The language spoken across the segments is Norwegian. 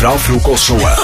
fra frokostshowet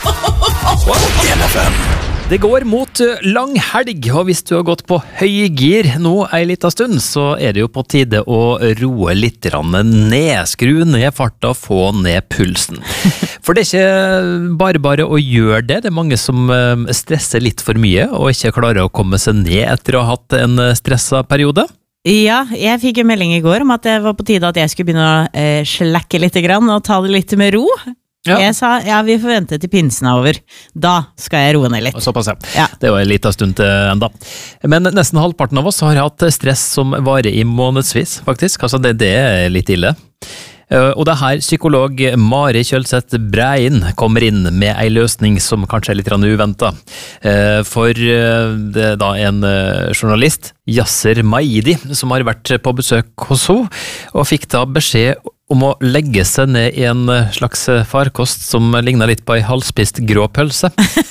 på NFM. Det går mot lang helg, og hvis du har gått på høy gir nå en liten stund, så er det jo på tide å roe litt ned, skru ned farta, få ned pulsen. For det er ikke bare å gjøre det. Det er mange som stresser litt for mye, og ikke klarer å komme seg ned etter å ha hatt en stresset periode. Ja, jeg fikk en melding i går om at det var på tide at jeg skulle begynne å slakke litt grann, og ta det litt med ro. Ja. Jeg sa, vi får vente til pinsen er over. Da skal jeg roe ned litt. Såpass, ja. Det var en liten stund enda. Men nesten halvparten av oss har hatt stress som varer i månedsvis, faktisk. Altså det er litt ille. Og det her psykolog Mari Kjølseth Brein kommer inn med en løsning som kanskje er litt uventet. For det er da en journalist, Yasser Maidi, som har vært på besøk hos henne, og fikk da beskjed om å legge seg ned i en slags farkost som lignet litt på en halvspist grå pølse.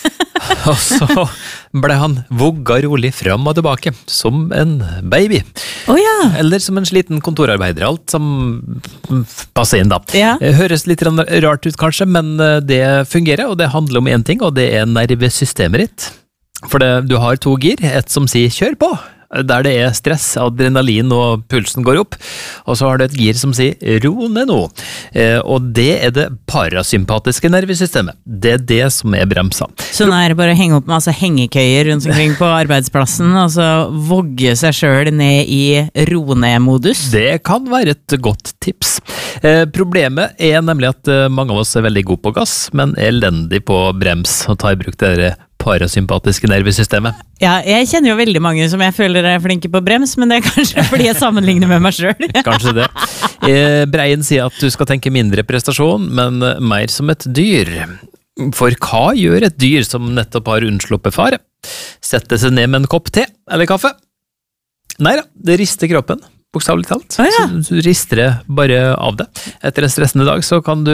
Og så ble han vogga rolig fram og tilbake, som en baby. Ja. Eller som en sliten kontorarbeider, alt som passer inn da. Ja. Høres litt rart ut kanskje, men det fungerer, og det handler om en ting, og det er nervesystemet ditt. For du har 2 gir, et som sier kjør på, der det er stress, adrenalin og pulsen går opp, og så har du et gir som sier ro ned nå, og det er det parasympatiske nervesystemet. Det er det som er bremsa. Så nå er det bare å henge opp med hengekøyer rundt omkring på arbeidsplassen, og så vogge seg selv ned i ro-ned-modus? Det kan være et godt tips. Problemet er nemlig at mange av oss er veldig gode på gass, men elendig på brems og ta i bruk det parasympatiske nervesystemet. Ja, jeg kjenner jo veldig mange som jeg føler er flinke på brems, men det er kanskje fordi jeg sammenligner med meg selv. Kanskje det. Brein sier at du skal tenke mindre prestasjon, men mer som et dyr. For hva gjør et dyr som nettopp har unnsluppet fare? Sette seg ned med en kopp te eller kaffe? Neida, det rister kroppen. Bokstavlig talt. Ja. Så du rister det bare av det. Etter en stressende dag så kan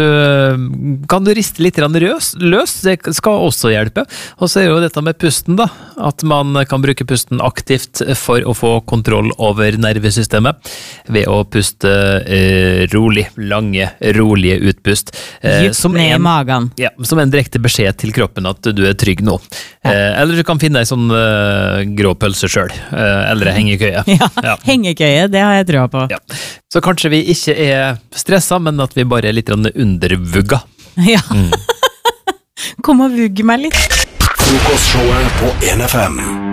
du riste litt løs. Det skal også hjelpe. Og så er jo dette med pusten da, at man kan bruke pusten aktivt for å få kontroll over nervesystemet ved å puste rolig, lange, rolige utpust. Dypt ned i magen. Ja, som en direkte beskjed til kroppen at du er trygg nå. Eller du kan finne en sånn grå pølse selv, eller en hengekøye. Ja, hengekøye, det har jeg trua på. Ja. Så kanskje vi ikke er stresset, men at vi bare er litt undervugga. Ja. Kom og vugg meg litt. Frokostshowet på NFM.